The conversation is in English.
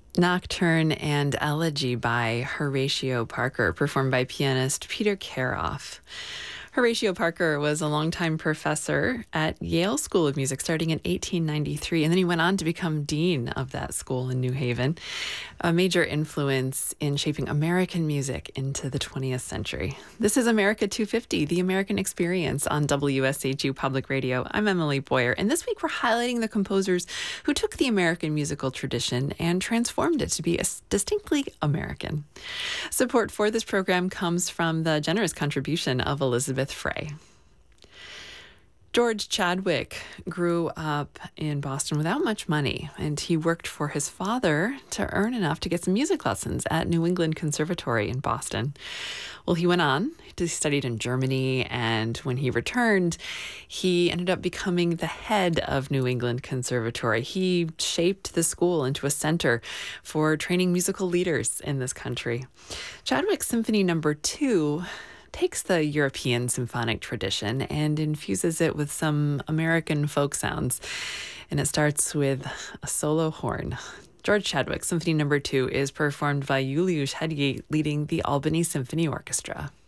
Nocturne and Elegy by Horatio Parker, performed by pianist Peter Karoff. Horatio Parker was a longtime professor at Yale School of Music starting in 1893, and then he went on to become dean of that school in New Haven, a major influence in shaping American music into the 20th century. This is America 250, the American Experience on WSHU Public Radio. I'm Emily Boyer, and this week we're highlighting the composers who took the American musical tradition and transformed it to be distinctly American. Support for this program comes from the generous contribution of Elizabeth Frey. George Chadwick grew up in Boston without much money, and he worked for his father to earn enough to get some music lessons at New England Conservatory in Boston. Well, he went on, he studied in Germany, and when he returned, he ended up becoming the head of New England Conservatory. He shaped the school into a center for training musical leaders in this country. Chadwick's Symphony No. 2 takes the European symphonic tradition and infuses it with some American folk sounds. And it starts with a solo horn. George Chadwick, Symphony No. 2, is performed by Juliusz Hegyé, leading the Albany Symphony Orchestra.